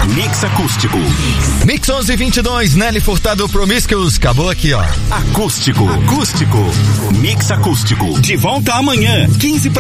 Mix Acústico. Mix 11:22, Nelly Furtado, Promiscuous. Acabou aqui, ó. Acústico. Mix Acústico. De volta amanhã, 15